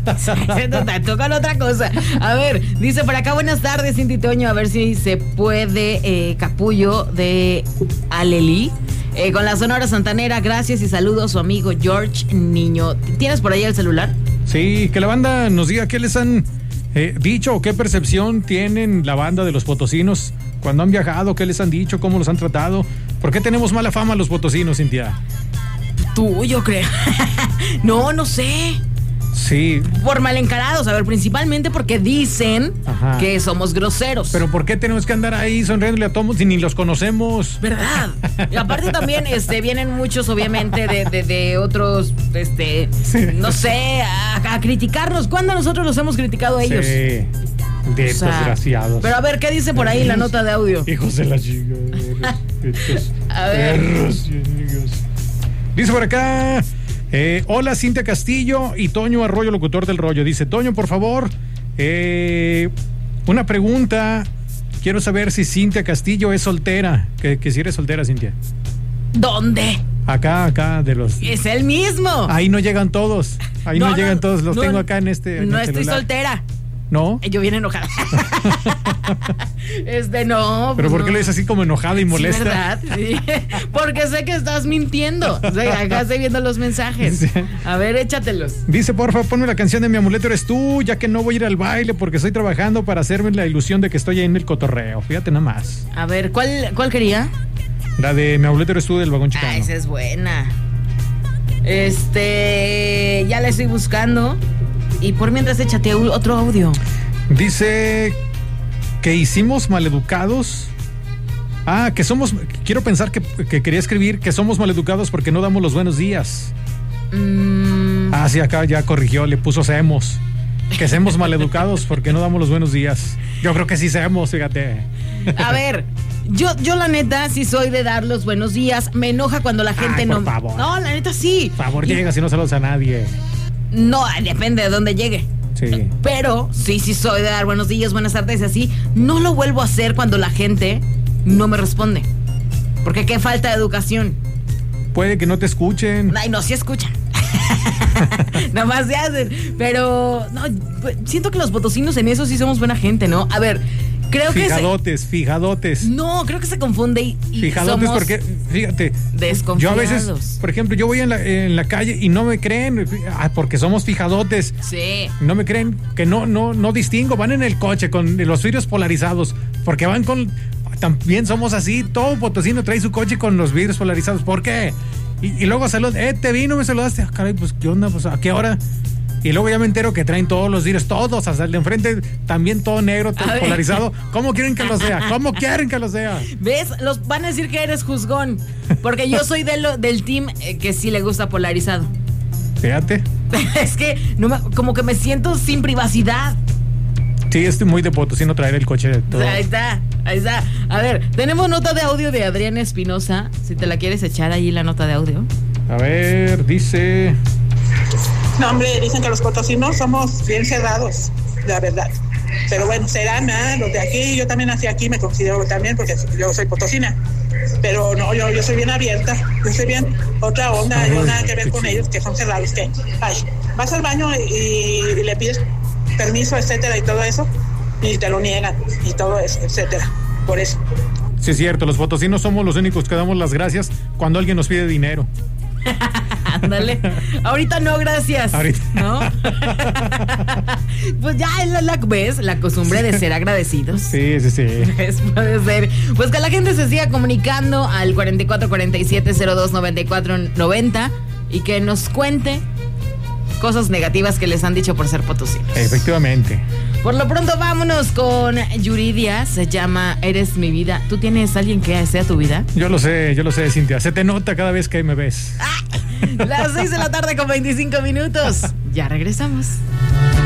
Tocan otra cosa. A ver, dice por acá, buenas tardes, Cinti Toño, a ver si se puede Capullo de Alelí. Con la Sonora Santanera, gracias y saludos, su amigo George Niño. ¿Tienes por ahí el celular? Sí, que la banda nos diga qué les han dicho o qué percepción tienen la banda de los potosinos cuando han viajado, qué les han dicho, cómo los han tratado. ¿Por qué tenemos mala fama los potosinos, Cintia? Tú, yo creo. No sé. Sí. Por mal encarados, a ver, principalmente porque dicen que somos groseros. Pero ¿por qué tenemos que andar ahí sonriéndole a todos si ni los conocemos? ¿Verdad? Y aparte también vienen muchos, obviamente, de otros, sí. No sé, a criticarnos. ¿Cuándo nosotros los hemos criticado a ellos? Sí. Desgraciados. Pero a ver, ¿qué dice por ahí la nota de audio? Hijos de la chica. A ver. Perros, dice por acá... hola, Cintia Castillo y Toño Arroyo, locutor del rollo. Dice, Toño, por favor, una pregunta. Quiero saber si Cintia Castillo es soltera. Que si eres soltera, Cintia. ¿Dónde? Acá, de los... Es el mismo. Ahí no llegan todos. No llegan todos. Los tengo acá en este. No estoy soltera. ¿No? Yo bien enojada. No. ¿Pero por qué lo dices así como enojada y molesta? Sí, ¿verdad? Sí. Porque sé que estás mintiendo. O sea, acá estoy viendo los mensajes. Sí. A ver, échatelos. Dice, porfa, ponme la canción de Mi amuleto eres tú, ya que no voy a ir al baile porque estoy trabajando para hacerme la ilusión de que estoy ahí en el cotorreo. Fíjate nada más. A ver, ¿cuál quería? La de Mi amuleto eres tú del Vagón Chicano. Esa es buena. Ya la estoy buscando. Y por mientras échate otro audio. Dice que hicimos maleducados. Que somos... Quiero pensar que quería escribir que somos maleducados porque no damos los buenos días. Sí, acá ya corrigió, le puso seamos. Que seamos maleducados porque no damos los buenos días. Yo creo que sí seamos, fíjate. A ver, yo la neta sí soy de dar los buenos días. Me enoja cuando la gente por favor. No, la neta sí. Por favor, llega si no saludas a nadie. No, depende de dónde llegue. Sí. Pero sí soy de dar buenos días, buenas tardes, así. No lo vuelvo a hacer cuando la gente no me responde. Porque qué falta de educación. Puede que no te escuchen. Ay, no, sí escuchan. Nomás se hacen. Pero no, siento que los potosinos en eso sí somos buena gente, ¿no? A ver, creo fijadotes. No, creo que se confunde y fijadotes somos porque, fíjate, desconfiados. yo a veces, por ejemplo, yo voy en la calle y no me creen, porque somos fijadotes. Sí. No me creen, que no distingo, van en el coche con los vidrios polarizados, porque van con... También somos así, todo potosino trae su coche con los vidrios polarizados. ¿Por qué? Y luego te vi, no me saludaste. Caray, pues, ¿qué onda? Pues, ¿a qué hora? Y luego ya me entero que traen todos los vidrios, todos, hasta el de enfrente, también todo negro, todo polarizado. ¿Cómo quieren que lo sea? ¿Cómo quieren que lo sea? ¿Ves? Van a decir que eres juzgón, porque yo soy del team que sí le gusta polarizado. Fíjate. Es que como que me siento sin privacidad. Sí, estoy muy de potosino traer el coche de todo. Ahí está. A ver, tenemos nota de audio de Adriana Espinosa. Si te la quieres echar ahí la nota de audio. A ver, dice... No, hombre, dicen que los potosinos somos bien cerrados, la verdad. Pero bueno, serán los de aquí. Yo también nací aquí, me considero también porque yo soy potosina. Pero no, yo soy bien abierta. Yo soy bien otra onda. Yo nada que ver con ellos, que son cerrados. Que vas al baño y le pides permiso, etcétera, y todo eso, y te lo niegan, y todo eso, etcétera. Por eso. Sí, es cierto, los potosinos somos los únicos que damos las gracias cuando alguien nos pide dinero. Ándale. Ahorita no, gracias. Ahorita. ¿No? Pues ya es ¿ves? La costumbre de ser agradecidos. Sí. Puede ser. Pues que la gente se siga comunicando al 4447029490 y que nos cuente cosas negativas que les han dicho por ser potosinos. Efectivamente. Por lo pronto vámonos con Yuridia, se llama Eres mi vida. ¿Tú tienes alguien que sea tu vida? Yo lo sé, Cintia. Se te nota cada vez que me ves. Las 6 de la tarde con 25 minutos. Ya regresamos.